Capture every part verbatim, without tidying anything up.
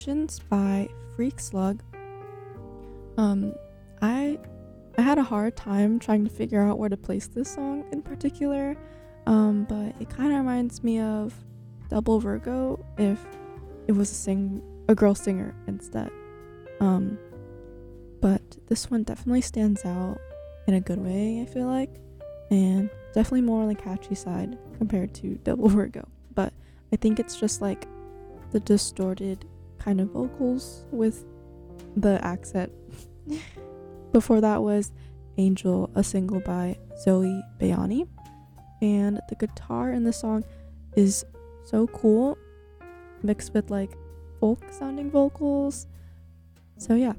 Actions by Freak Slug. Um, I I had a hard time trying to figure out where to place this song in particular, um, but it kind of reminds me of Double Virgo if it was a sing a girl singer instead. Um, but this one definitely stands out in a good way, I feel like, and definitely more on the catchy side compared to Double Virgo. But I think it's just like the distorted kind of vocals with the accent. Before that was Angel, a single by Zoe Bayani, and the guitar in the song is so cool, mixed with like folk sounding vocals. So yeah,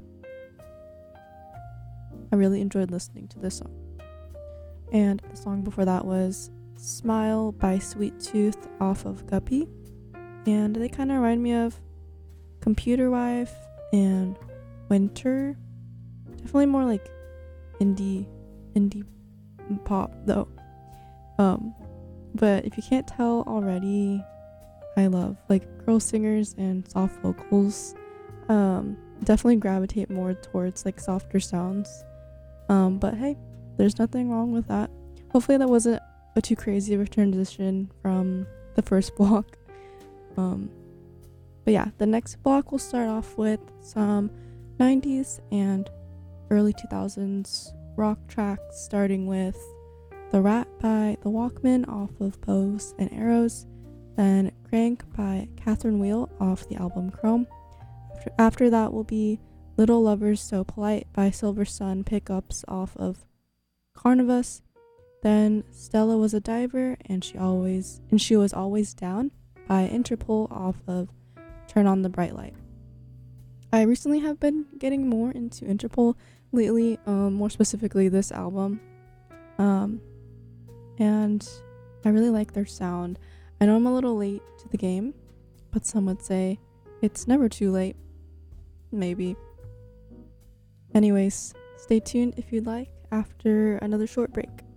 I really enjoyed listening to this song. And the song before that was Smile by Sweet Tooth off of Guppy, and they kind of remind me of Computer Wife and Winter. Definitely more like indie indie pop though. Um but if you can't tell already, I love like girl singers and soft vocals. Um definitely gravitate more towards like softer sounds. Um but hey, there's nothing wrong with that. Hopefully that wasn't a too crazy of a transition from the first block. Um But yeah, the next block will start off with some nineties and early two thousands rock tracks, starting with The Rat by The Walkmen off of Bows and Arrows, then Crank by Catherine Wheel off the album Chrome. After, after that will be Little Lovers So Polite by Silver Sun pickups off of Carnivus, then Stella Was a Diver and she always and she was always down by Interpol off of Turn on the Bright Light. I recently have been getting more into Interpol lately, um, more specifically this album. Um, and I really like their sound. I know I'm a little late to the game, but some would say it's never too late. Maybe. Anyways, stay tuned if you'd like after another short break.